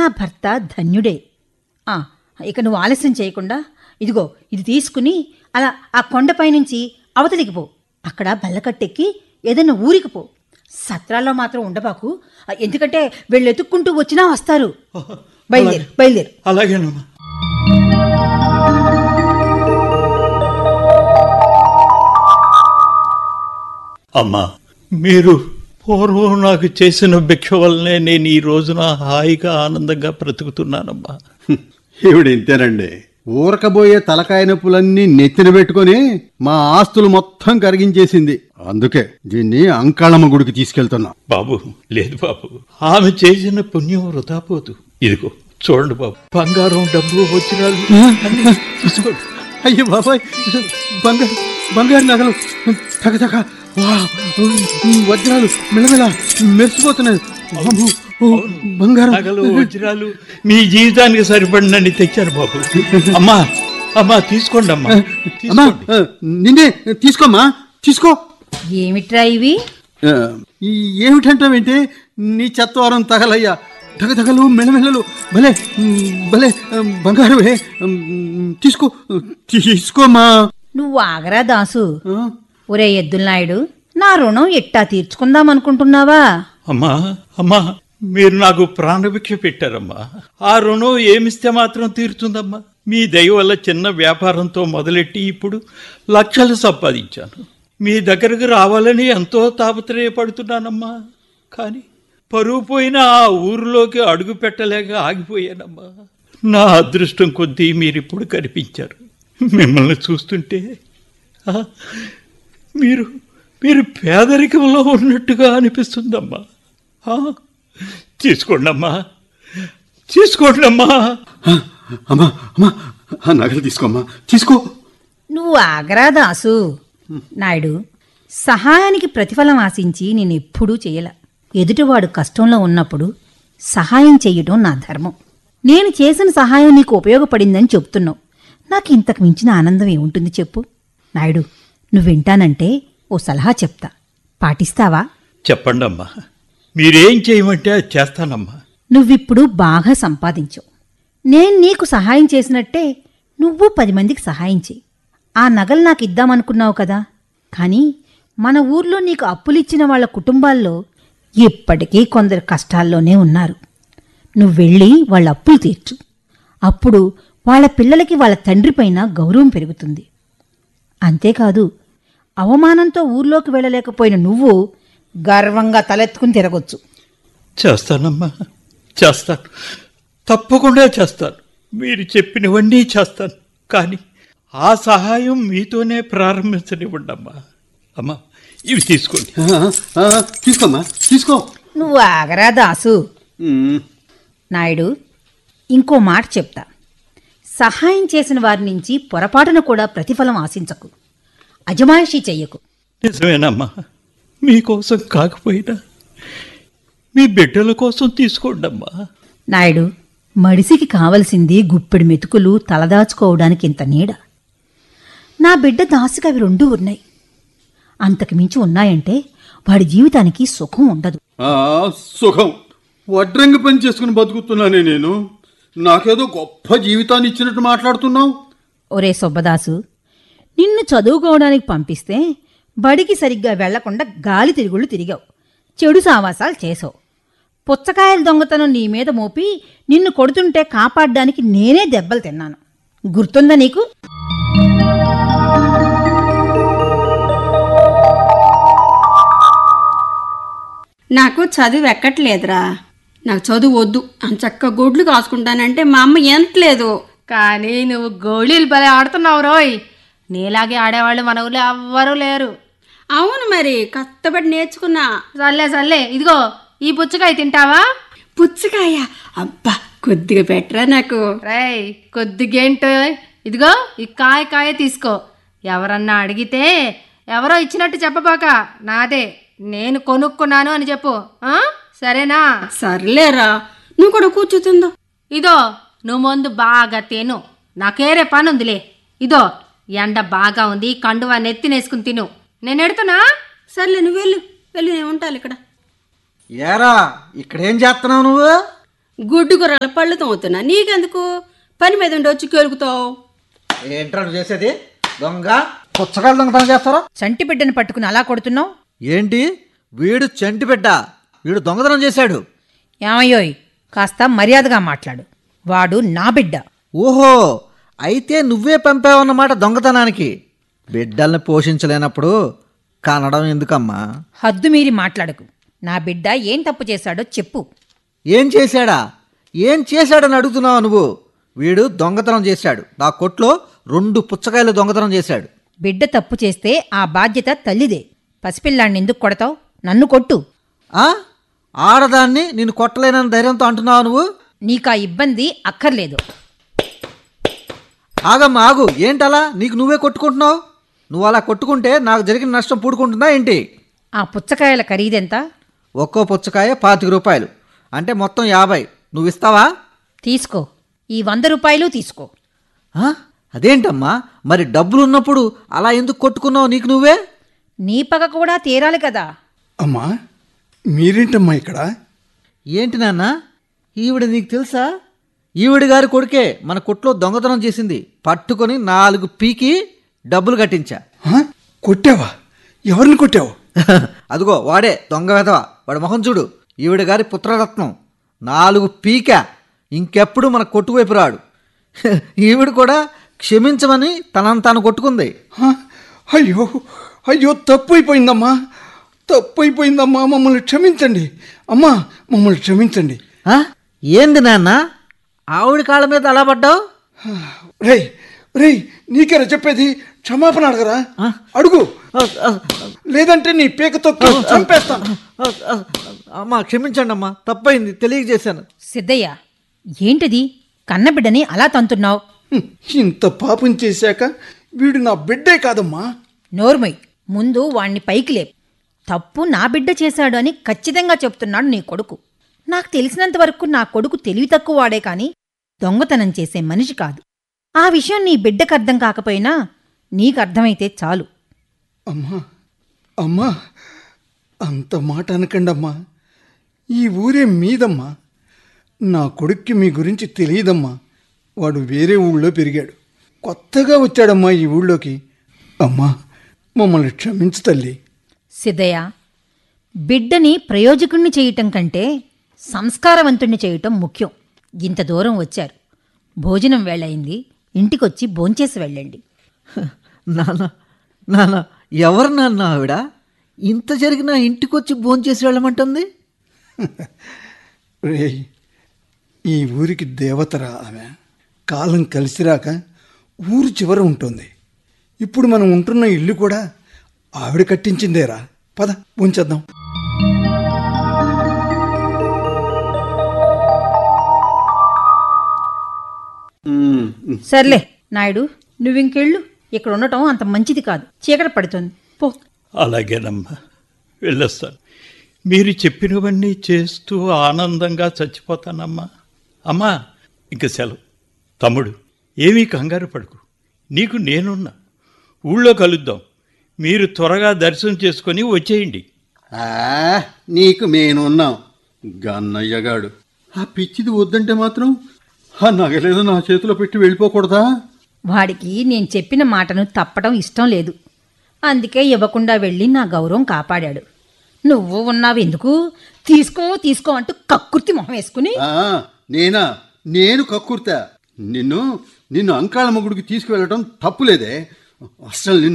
నా భర్త ధన్యుడే. ఇక నువ్వు ఆలస్యం చేయకుండా ఇదిగో ఇది తీసుకుని అలా ఆ కొండపై నుంచి అవతలికి పో. అక్కడ బల్లకట్టెక్కి ఏదైనా ఊరికి పో. సత్రాల్లో మాత్రం ఉండబాకు, ఎందుకంటే వీళ్ళెతుక్కుంటూ వచ్చినా వస్తారు. బయలుదేరు బయలుదేరు. అలాగేనమ్మా. అమ్మా, మీరు పూర్వం నాకు చేసిన భిక్ష వల్లనే నేను ఈ రోజున హాయిగా ఆనందంగా బ్రతుకుతున్నానమ్మా. ఈవిడ ఇంతేనండి, ఊరకబోయే తలకాయ నొప్పులన్నీ నెత్తిన పెట్టుకుని మా ఆస్తులు మొత్తం కరిగించేసింది. అందుకే దీన్ని అంకాళమ్మ గుడికి తీసుకెళ్తున్నా. బాబు, లేదు బాబు, ఆమె చేసిన పుణ్యం వృధా పోదు. ఇదిగో చూడండి బాబు, బంగారం, డబ్బు, వజ్రాలు తీసుకోండి. అయ్యో బాబాయ్, బంగారు నగలు తగ వజ్రాలు మెల్లమెల్ల మెరిసిపోతున్నాయి. బంగారం, నగలు, వజ్రాలు మీ జీవితానికి సరిపడినని తెచ్చారు బాబు. అమ్మా అమ్మా తీసుకోండి అమ్మా. నిన్నే తీసుకోమ్మా, తీసుకో. ఏమిట్రా ఇవి? ఏమిటంటావేంటి? నీ చెత్తవారం తగలయ్యా, తగలు మెల్లమెల్లలు భలే భలే బంగారువే. తీసుకోమ్మా. నువ్వు ఆగరా దాసు. ఒరే ఎద్దులనాయుడు, నా రుణం ఎట్టా తీర్చుకుందామనుకుంటున్నావా? అమ్మా అమ్మా, మీరు నాకు ప్రాణభిక్ష పెట్టారమ్మా. ఆ రుణం ఏమిస్తే మాత్రం తీరుతుందమ్మా. మీ దయ వల్ల చిన్న వ్యాపారంతో మొదలెట్టి ఇప్పుడు లక్షలు సంపాదించాను. మీ దగ్గరకు రావాలని ఎంతో తాపత్రయపడుతున్నానమ్మా. కానీ పరువు పోయిన ఆ ఊరిలోకి అడుగు పెట్టలేక ఆగిపోయానమ్మా. నా అదృష్టం కొద్దీ మీరిప్పుడు కనిపించారు. మిమ్మల్ని చూస్తుంటే మీరు పేదరికంలో ఉన్నట్టుగా అనిపిస్తుందమ్మా. తీసుకోండమ్మా, తీసుకోండమ్మా. అమ్మా అమ్మా, నగలు తీసుకోమ్మా, తీసుకో. నువ్వు ఆగరా దాసు. నాయుడు, సహాయానికి ప్రతిఫలం ఆశించి నేనెప్పుడూ చేయల. ఎదుటివాడు కష్టంలో ఉన్నప్పుడు సహాయం చెయ్యటం నా ధర్మం. నేను చేసిన సహాయం నీకు ఉపయోగపడిందని చెప్తున్నావు. నాకు ఇంతకు మించిన ఆనందం ఏముంటుంది చెప్పు? నాయుడు, నువ్వు వింటానంటే ఓ సలహా చెప్తా, పాటిస్తావా? చెప్పండమ్మా, మీరేం చేయమంటే అది చేస్తానమ్మా. నువ్విప్పుడు బాగా సంపాదించావు. నేను నీకు సహాయం చేసినట్టే నువ్వు 10 మందికి సహాయం చెయ్యి. ఆ నగలు నాకు ఇద్దామనుకున్నావు కదా, కానీ మన ఊర్లో నీకు అప్పులిచ్చిన వాళ్ళ కుటుంబాల్లో ఇప్పటికీ కొందరు కష్టాల్లోనే ఉన్నారు. నువ్వెళ్ళి వాళ్ళ అప్పులు తీర్చు. అప్పుడు వాళ్ళ పిల్లలకి వాళ్ళ తండ్రిపైన గౌరవం పెరుగుతుంది. అంతేకాదు, అవమానంతో ఊర్లోకి వెళ్ళలేకపోయిన నువ్వు గర్వంగా తలెత్తుకుని తిరగొచ్చు. చేస్తానమ్మా, చేస్తాను, తప్పకుండా చేస్తాను. మీరు చెప్పినవన్నీ చేస్తాను. కానీ ఆ సహాయం మీతోనే ప్రారంభించనివ్వండమ్మా. అమ్మా, ఇవి తీసుకోండి. తీసుకోమ్మా, తీసుకో. నువ్వు ఆగరా దాసు. నాయుడు, ఇంకో మాట చెప్తా. సహాయం చేసిన వారి నుంచి పొరపాటున కూడా ప్రతిఫలం ఆశించకు, అజమాయిషీ చెయ్యకు. నిజమేనమ్మా, మీకోసం కాకపోయినా మీ బిడ్డల కోసం తీసుకోండమ్మా. నాయుడు, మడిసికి కావలసింది గుప్పెడు మెతుకులు తలదాచుకోవడానికి ఇంత నీడ. నా బిడ్డ దాసుకి అవి 2 ఉన్నాయి. అంతకు మించి ఉన్నాయంటే వాడి జీవితానికి సుఖం ఉండదు. సుఖం వడ్రంగి పని చేసుకుని బతుకుతున్నానే నేను. నాకేదో గొప్ప జీవితాన్ని ఇచ్చినట్టు మాట్లాడుతున్నావు. ఒరే సుబ్బదాసు, నిన్ను చదువుకోవడానికి పంపిస్తే బడికి సరిగ్గా వెళ్లకుండా గాలి తిరుగుళ్ళు తిరిగావు, చెడు సావాసాలు చేసావు. పుచ్చకాయల దొంగతనం నీ మీద మోపి నిన్ను కొడుతుంటే కాపాడడానికి నేనే దెబ్బలు తిన్నాను. గుర్తుందా నీకు? నాకు చదువు ఎక్కట్లేదురా. నాకు చదువు వద్దు అని చక్క గొడ్లు కాసుకుంటానంటే మా అమ్మ ఎంతలేదు. కానీ నువ్వు గోళీలు భలే ఆడుతున్నావు రోయ్. నీలాగే ఆడేవాళ్ళు మన ఊళ్ళో ఎవ్వరూ లేరు. అవును, మరి కష్టపడి నేర్చుకున్నా. సర్లే ఇదిగో ఈ పుచ్చకాయ తింటావా? పుచ్చకాయ? అబ్బా, కొద్దిగా పెట్టరా నాకు. రేయ్, కొద్దిగేంటో, ఇదిగో ఈ కాయ తీసుకో. ఎవరన్నా అడిగితే ఎవరో ఇచ్చినట్టు చెప్పబాక, నాదే, నేను కొనుక్కున్నాను అని చెప్పు. సరేనా? సర్లేరా, నువ్వు కూడా కూర్చుతుందో. ఇదో నువ్వు ముందు బాగా తిను, నాకేరే పనుందిలే. ఇదో ఎండ బాగా ఉంది, కండువా నెత్తినేసుకుని తిను. నేను ఎడుతున్నా. సర్లే, నువ్వు వెళ్ళు, నేను ఉంటాను ఇక్కడ. ఏరా, ఇక్కడేం చేస్తున్నావు నువ్వు? గుడ్డు కూరల పళ్ళు తోముతున్నా. నీకెందుకు? పని మీద ఉండి వచ్చి కెలుగుతావు. ఏంట్రా నువ్వు చేసేది? దొంగ పుచ్చకాయలు దొంగతనం చేస్తారా? చంటి బిడ్డను పట్టుకుని అలా కొడుతున్నావు? ఏంటి వీడు చంటి బిడ్డ? వీడు దొంగతనం చేశాడు. ఏమయ్యోయ్, కాస్త మర్యాదగా మాట్లాడు. వాడు నా బిడ్డ. ఓహో, అయితే నువ్వే పంపావన్నమాట దొంగతనానికి. బిడ్డల్ని పోషించలేనప్పుడు కనడం ఎందుకమ్మా? హద్దు మీరి మాట్లాడకు. నా బిడ్డ ఏం తప్పు చేశాడో చెప్పు. ఏం చేశాడా? ఏం చేశాడని అడుగుతున్నావు నువ్వు? వీడు దొంగతనం చేశాడు. నా కొట్లో 2 పుచ్చకాయలు దొంగతనం చేశాడు. బిడ్డ తప్పు చేస్తే ఆ బాధ్యత తల్లిదే. పసిపిల్లాన్ని ఎందుకు కొడతావు? నన్ను కొట్టు. ఆ? ఆడదాన్ని నేను కొట్టలేనని ధైర్యంతో అంటున్నావు నువ్వు? నీకా ఇబ్బంది అక్కర్లేదు. ఆగమ్మా ఆగు. ఏంటలా నీకు నువ్వే కొట్టుకుంటున్నావు? నువ్వు అలా కొట్టుకుంటే నాకు జరిగిన నష్టం పూడుకుంటుందా ఏంటి? ఆ పుచ్చకాయల ఖరీదెంత? ఒక్కో పుచ్చకాయ 25 రూపాయలు, అంటే మొత్తం 50. నువ్వు ఇస్తావా? తీసుకో. ఈ 100 రూపాయలు తీసుకో. ఆ? అదేంటమ్మా, మరి డబ్బులు ఉన్నప్పుడు అలా ఎందుకు కొట్టుకున్నావు నీకు నువ్వే? నీ పగ కూడా తీరాలి కదా. అమ్మా, మీరేంటమ్మా ఇక్కడ? ఏంటి నాన్న, ఈవిడ నీకు తెలుసా? ఈవిడ గారి కొడుకే మన కొట్లో దొంగతనం చేసింది. పట్టుకొని 4 పీకి డబ్బులు కట్టించా. ఆ? కొట్టావా? ఎవరిని కొట్టావు? అదిగో వాడే దొంగ వెధవ. వాడి మొహం చూడు. ఈవిడ గారి పుత్రరత్నం. 4 పీక. ఇంకెప్పుడు మన కొట్టు వైపు రాడు. ఈవిడ కూడా క్షమించమని తనంతాను కొట్టుకుంది. ఆ? అయ్యో అయ్యో, తప్పు అయిపోయిందమ్మా, తప్పు అయిపోయిందమ్మా, మమ్మల్ని క్షమించండి అమ్మా, మమ్మల్ని క్షమించండి. ఆ? ఏంది నాన్న ఆవిడ కాళ్ళ మీద అలా పడ్డావు? రేయ్ రేయ్, నీకేరా చెప్పేది? క్షమాపణ అడగరా? అడుగు, లేదంటే నీ పీకతో చంపేస్తాను. అమ్మా క్షమించండి అమ్మా, తప్పైంది, తెలియజేశాను. సిద్ధయ్య, ఏంటిది? కన్నబిడ్డని అలా తంతున్నావు? ఇంత పాపం చేశాక వీడు నా బిడ్డే కాదమ్మా. నోర్మయ్, ముందు వాణ్ణి పైకి లేపు. తప్పు నా బిడ్డ చేశాడు అని ఖచ్చితంగా చెప్తున్నాడు నీ కొడుకు. నాకు తెలిసినంత వరకు నా కొడుకు తెలివి తక్కువ వాడే కాని దొంగతనం చేసే మనిషి కాదు. ఆ విషయం నీ బిడ్డకు అర్థం కాకపోయినా నీకు అర్థమైతే చాలు. అమ్మా అమ్మా, అంత మాట అనకండమ్మా. ఈ ఊరే మీదమ్మా. నా కొడుక్కి మీ గురించి తెలియదమ్మా. వాడు వేరే ఊళ్ళో పెరిగాడు, కొత్తగా వచ్చాడమ్మా ఈ ఊళ్ళోకి. అమ్మా, మమ్మల్ని క్షమించు తల్లి. సిద్ధయ్య, బిడ్డని ప్రయోజకుణ్ణి చేయటం కంటే సంస్కారవంతుణ్ణి చేయటం ముఖ్యం. ఇంత దూరం వచ్చారు, భోజనం వేళయింది, ఇంటికొచ్చి భోంచేసి వెళ్ళండి. నాన్న నాన్న, ఎవరు నాన్న ఆవిడ? ఇంత జరిగినా ఇంటికొచ్చి భోంచేసి వెళ్ళమంటుంది? రేయ్, ఈ ఊరికి దేవతరా ఆమె. కాలం కలిసిరాక ఊరు చివర ఉంటుంది. ఇప్పుడు మనం ఉంటున్న ఇల్లు కూడా ఆవిడ కట్టించిందేరా. పద ఉంచేద్దాం. సర్లే నాయుడు, నువ్వింకెళ్ళు. ఇక్కడ ఉండటం అంత మంచిది కాదు, చీకటి పడుతుంది. పో. అలాగేనమ్మా, వెళ్ళొస్తాను. మీరు చెప్పినవన్నీ చేస్తూ ఆనందంగా చచ్చిపోతానమ్మా. అమ్మా, ఇంక సెలవు. తమ్ముడు, ఏమీ కంగారు పడుకు. నీకు నేనున్నా. ఊళ్ళో కలుద్దాం. మీరు త్వరగా దర్శనం చేసుకొని వచ్చేయండి. నీకు మేనున్నాం. గన్నయ్యగాడు ఆ పిచ్చిది వద్దంటే మాత్రం ఆ నగలేదో నా చేతిలో పెట్టి వెళ్ళిపోకూడదా? వాడికి నేను చెప్పిన మాటను తప్పటం ఇష్టం లేదు. అందుకే ఇవ్వకుండా వెళ్ళి నా గౌరవం కాపాడాడు. నువ్వు ఉన్నావెందుకు? తీసుకో తీసుకో అంటూ కక్కుర్తి మొహం వేసుకుని. నేనా? నేను కక్కుర్తా? నిన్ను అంకాళమ్మ గుడికి తీసుకువెళ్ళటం తప్పులేదే. అసలు